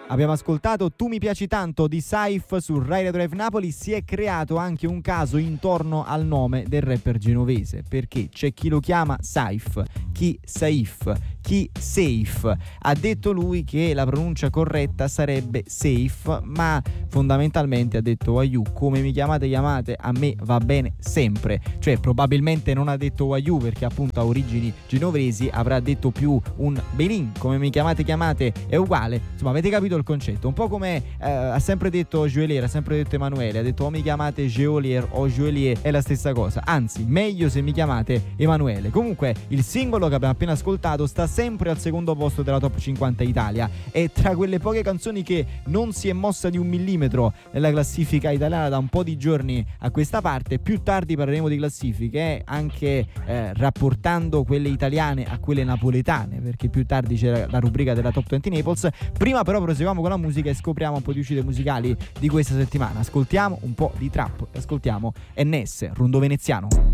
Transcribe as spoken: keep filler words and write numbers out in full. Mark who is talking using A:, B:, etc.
A: Abbiamo ascoltato Tu mi piaci tanto di Saif su Rai Radio Drive Napoli. Si è creato anche un caso intorno al nome del rapper genovese, perché c'è chi lo chiama Saif, chi Saif, chi Safe. Ha detto lui che la pronuncia corretta sarebbe Safe, ma fondamentalmente ha detto Waiu, come mi chiamate chiamate, a me va bene sempre. Cioè probabilmente non ha detto Waiu perché appunto ha origini genovesi, avrà detto più un Benin, come mi chiamate chiamate è uguale. Insomma, avete capito il concetto, un po' come eh, ha sempre detto Joelier, ha sempre detto Emanuele, ha detto o mi chiamate Geolier o Joelier, è la stessa cosa, anzi meglio se mi chiamate Emanuele. Comunque il singolo che abbiamo appena ascoltato sta sempre al secondo posto della top cinquanta Italia, è tra quelle poche canzoni che non si è mossa di un millimetro nella classifica italiana da un po' di giorni a questa parte. Più tardi parleremo di classifiche, eh, anche eh, rapportando quelle italiane a quelle napoletane, perché più tardi c'è la rubrica della top venti Naples. Prima però proseguiamo con la musica e scopriamo un po' di uscite musicali di questa settimana. Ascoltiamo un po' di trap, ascoltiamo N S, Rondo Veneziano.